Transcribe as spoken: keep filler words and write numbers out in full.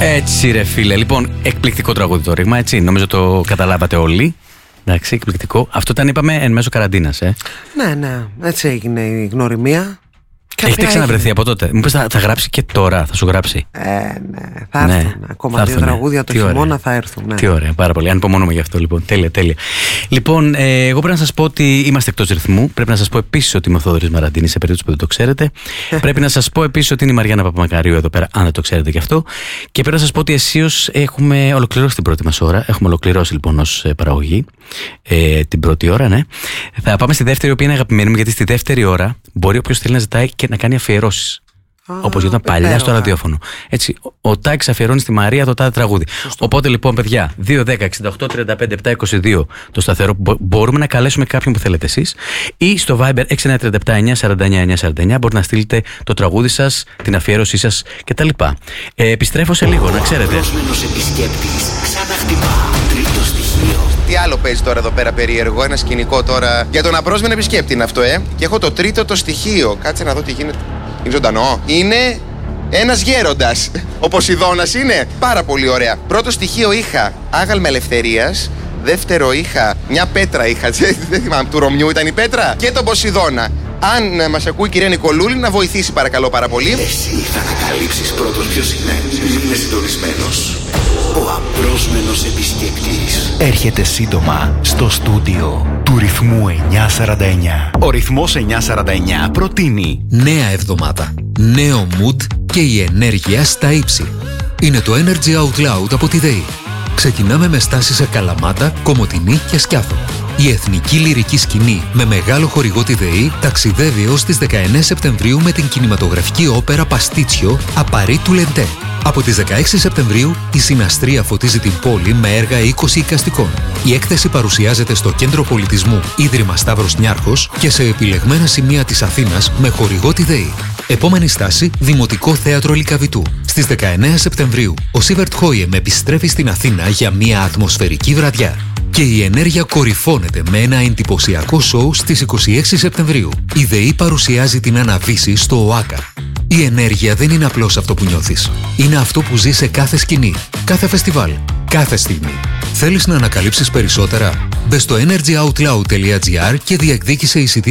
Έτσι ρε φίλε, λοιπόν, εκπληκτικό τραγούδι το ρήγμα, έτσι, νομίζω το καταλάβατε όλοι. Εντάξει, εκπληκτικό. Αυτό ήταν, είπαμε, εν μέσω καραντίνας, ε. Ναι, ναι, έτσι έγινε η γνωριμία. Έχετε ξαναβρεθεί από τότε? Μου πες θα, θα γράψει και τώρα, θα σου γράψει? Ε, ναι, θα έρθουν. Ναι, ακόμα θα δύο έρθουν, τραγούδια το χειμώνα θα έρθουν. Ναι. Τι ωραία, πάρα πολύ. Ανυπομονούμε γι' αυτό λοιπόν. Τέλεια, τέλεια. Λοιπόν, ε, εγώ πρέπει να σας πω ότι είμαστε εκτός ρυθμού. Πρέπει να σας πω επίσης ότι είμαι ο Θοδωρής Μαραντίνης, σε περίπτωση που δεν το ξέρετε. Πρέπει να σας πω επίσης ότι είναι η Μαριάννα Παπαμακαρίου εδώ πέρα, αν δεν το ξέρετε γι' αυτό. Και πρέπει να σας πω ότι αισίως έχουμε ολοκληρώσει την πρώτη μας ώρα. Έχουμε ολοκληρώσει λοιπόν ως παραγωγή ε, την πρώτη ώρα, ναι. Θα πάμε στη δεύτερη, η οποία είναι αγαπημένη μου, γιατί στη δεύτερη ώρα μπορεί όποιος θέλει να ζητάει και να κάνει αφιερώσεις. Όπως γινόταν παλιά στο ραδιόφωνο. Έτσι, ο Τάκης αφιερώνει στη Μαρία το τάδε τραγούδι. Σωστό. Οπότε λοιπόν, παιδιά, δύο δέκα εξήντα οκτώ τριάντα πέντε επτά είκοσι δύο το σταθερό, μπορούμε να καλέσουμε κάποιον που θέλετε εσείς, ή στο Viber έξι εννιά τρία επτά εννιά σαράντα εννιά εννιά σαράντα εννιά μπορείτε να στείλετε το τραγούδι σας, την αφιέρωσή σας κτλ. Ε, επιστρέφω σε λίγο, να ξέρετε. Απρόσμενος επισκέπτης ξαναχτυπά. Τρίτο στοιχείο. Τι άλλο παίζει τώρα εδώ πέρα περίεργο, ένα σκηνικό τώρα για τον απρόσμενο επισκέπτη είναι αυτό, ε. Και έχω το τρίτο το στοιχείο. Κάτσε να δω τι γίνεται. Είναι ζωντανό. Είναι ένας γέροντας. Ο Ποσειδώνας είναι. Πάρα πολύ ωραία. Πρώτο στοιχείο είχα άγαλμα ελευθερίας. Δεύτερο είχα μια πέτρα. Είχα. Δεν θυμάμαι, του Ρωμιού ήταν η πέτρα. Και τον Ποσειδώνα. Αν μας ακούει η κυρία Νικολούλη, να βοηθήσει παρακαλώ πάρα πολύ. Εσύ θα ανακαλύψεις πρώτος ποιος είναι. Είναι συντονισμένος. Ο απρόσμενος επισκέπτης έρχεται σύντομα στο στούντιο του ρυθμού εννιακόσια σαράντα εννιά. Ο ρυθμός εννιακόσια σαράντα εννιά προτείνει νέα εβδομάδα, νέο mood και η ενέργεια στα ύψη. Είναι το Energy Out Loud από τη ΔΕΗ. Ξεκινάμε με στάση σε Καλαμάτα, Κομοτηνή και Σκιάθο. Η εθνική λυρική σκηνή με μεγάλο χορηγό τη ΔΕΗ ταξιδεύει έως τις δεκαεννέα Σεπτεμβρίου με την κινηματογραφική όπερα Παστίτσιο Απαρί του Λεντέ. Από τις δεκαέξι Σεπτεμβρίου η Συναστρία φωτίζει την πόλη με έργα είκοσι εικαστικών. Η έκθεση παρουσιάζεται στο Κέντρο Πολιτισμού Ίδρυμα Σταύρος Νιάρχος και σε επιλεγμένα σημεία της Αθήνας με χορηγό τη ΔΕΗ. Επόμενη στάση, Δημοτικό Θέατρο Λυκαβητού. Στις δεκαεννέα Σεπτεμβρίου, ο Σίβερτ Χόιεμ επιστρέφει στην Αθήνα για μια ατμοσφαιρική βραδιά. Και η ενέργεια κορυφώνεται με ένα εντυπωσιακό σοου στις είκοσι έξι Σεπτεμβρίου. Η ΔΕΗ παρουσιάζει την Αναβίση στο ΟΑΚΑ. Η ενέργεια δεν είναι απλώς αυτό που νιώθεις. Είναι αυτό που ζει σε κάθε σκηνή, κάθε φεστιβάλ, κάθε στιγμή. Θέλεις να ανακαλύψεις περισσότερα? Μπες στο energy out loud τελεία gr και διεκδίκησε εισιτήρια